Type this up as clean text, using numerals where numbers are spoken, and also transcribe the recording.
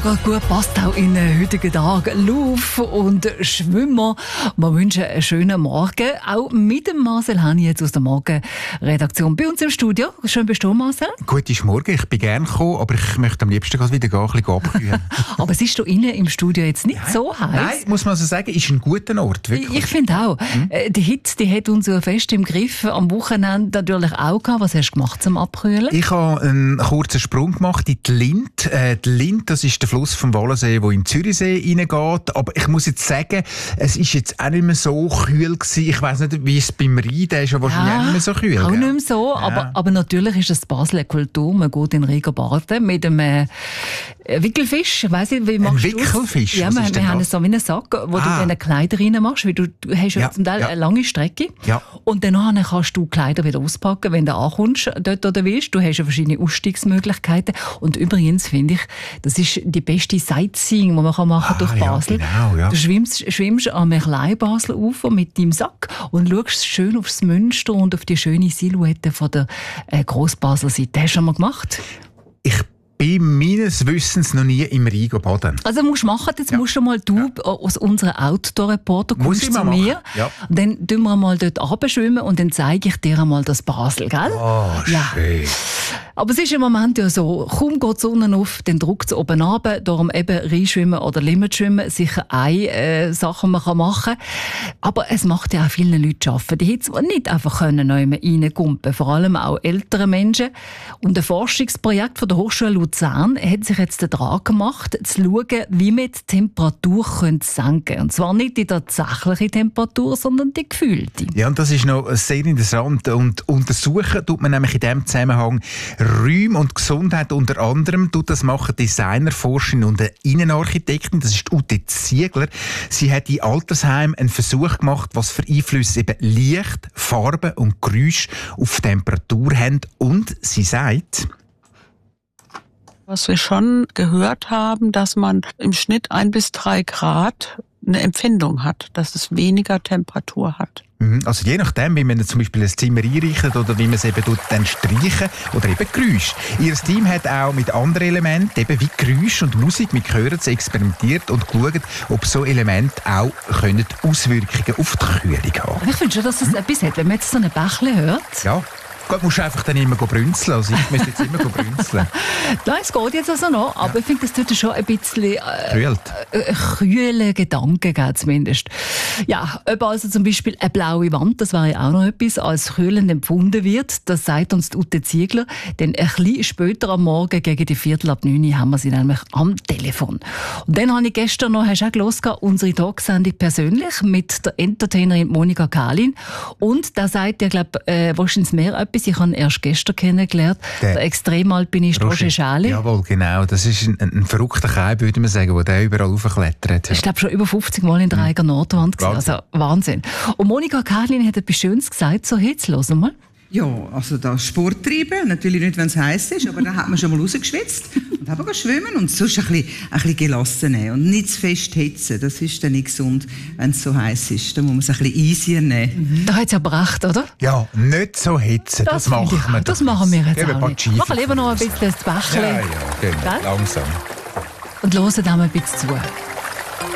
gerade gut, passt auch in den heutigen Tag. Lauf- und Schwimmer. Wir wünschen einen schönen Morgen. Auch mit dem Marcel Hani jetzt aus der Morgenredaktion bei uns im Studio. Schön bist du, Marcel. Guten Morgen, ich bin gerne gekommen, aber ich möchte am liebsten gerade wieder ein bisschen abkühlen. Aber es ist hier innen im Studio jetzt nicht so heiß. Nein, muss man so sagen, ist ein guter Ort. Wirklich. Ich finde auch. Die Hitze, die hat uns ja fest im Griff. Am Wochenende natürlich auch gehabt. Was hast du gemacht zum Abkühlen? Ich habe einen kurzen Sprung gemacht in die Linth. Die Linth, das ist der Fluss vom Wallensee, der in den Zürichsee hineingeht. Aber ich muss jetzt sagen, es ist jetzt auch nicht mehr so kühl gewesen. Ich weiss nicht, wie es beim Rhein, der ist ja wahrscheinlich auch nicht mehr so kühl. Auch nicht mehr so, ja. aber natürlich ist es Basel eine Kultur. Man geht in Regen baden mit einem Wickelfisch. Weiss ich, wie machst du das? Ein Wickelfisch? Ja, wir haben so wie einen Sack, wo du deine Kleider rein machst. Weil du hast ja zum Teil eine lange Strecke. Ja. Und dann kannst du Kleider wieder auspacken, wenn du ankommst, dort oder willst. Du hast ja verschiedene Ausstiegsmöglichkeiten. Und übrigens finde ich, das ist die beste Sightseeing, die man machen kann durch Basel. Ja, genau, ja. Du schwimmst am Klein-Basel-Ufer mit deinem Sack und schaust schön aufs Münster und auf die schöne Silhouette von der Gross-Basel-Seite. Hast du schon mal gemacht? Ich bin meines Wissens noch nie im Rhein baden. Also musst du machen, jetzt musst du mal aus unserem Outdoor-Reporter kommst zu mir. Ja. Dann tun wir mal dort runterschwimmen und dann zeige ich dir einmal das Basel, gell? Oh, schön. Aber es ist im Moment ja so, kaum geht die Sonne auf, dann drückt es oben runter. Darum eben Reinschwimmen oder Limmerschwimmen sicher eine Sache, die man machen kann. Aber es macht ja auch vielen Leuten zu arbeiten. Die jetzt nicht einfach reingumpen, vor allem auch ältere Menschen. Und ein Forschungsprojekt von der Hochschule Luzern hat sich jetzt daran gemacht, zu schauen, wie man die Temperatur senken können. Und zwar nicht die tatsächliche Temperatur, sondern die gefühlte. Ja, und das ist noch sehr interessant. Und untersuchen tut man nämlich in diesem Zusammenhang Räume und Gesundheit unter anderem. Das machen Designer, Forscherin und eine Innenarchitektin. Das ist Ute Ziegler. Sie hat in Altersheimen einen Versuch gemacht, was für Einflüsse eben Licht, Farbe und Geräusch auf Temperatur haben. Und sie sagt: Was wir schon gehört haben, dass man im Schnitt 1 bis 3 Grad eine Empfindung hat, dass es weniger Temperatur hat. Also je nachdem, wie man zum Beispiel ein Zimmer einrichtet oder wie man es eben dann streichen oder eben Geräusch. Ihr Team hat auch mit anderen Elementen, eben wie Geräusch und Musik mit Chören experimentiert und geschaut, ob so Elemente auch Auswirkungen auf die Kühlung haben. Ich finde schon, dass es etwas hat, wenn man jetzt so ein Bächle hört. Ja. Gut, musst du einfach dann immer brünzeln. Also ich müsste jetzt immer brünzeln. Nein, es geht jetzt also noch, aber ich finde, das tut schon ein bisschen kühle Gedanken geben, zumindest. Ja, ob also zum Beispiel eine blaue Wand, das wäre ja auch noch etwas, als kühlend empfunden wird, das sagt uns die Ute Ziegler, denn ein bisschen später am Morgen, gegen die 8:45, haben wir sie nämlich am Telefon. Und dann habe ich gestern noch, hast du auch gehört, unsere Talksendung persönlich mit der Entertainerin Monika Kahlin. Und da sagt ja, glaube ich, wahrscheinlich mehr etwas. Ich habe ihn erst gestern kennengelernt. Der Extremalpinist Roger Schäli. Jawohl, genau. Das ist ein verrückter Kerl, würde man sagen, der überall raufklettert. Ja. Ich glaube schon über 50 Mal in der eigenen Nordwand gesehen. Also Wahnsinn. Und Monika Kahlin hat etwas Schönes gesagt. So, jetzt hören wir mal. Ja, also da Sport treiben, natürlich nicht, wenn es heiß ist, aber dann hat man schon mal rausgeschwitzt und haben schwimmen und sonst ein bisschen gelassen nehmen und nicht zu fest hitzen. Das ist dann nicht gesund, wenn es so heiß ist. Da muss man es ein bisschen easier nehmen. Da hat es aber recht, oder? Ja, nicht so hitzen, das machen wir. Das machen wir jetzt auch nicht. Machen lieber noch ein bisschen das Bächlein. Ja, genau. Langsam. Und hören dann mal ein bisschen zu.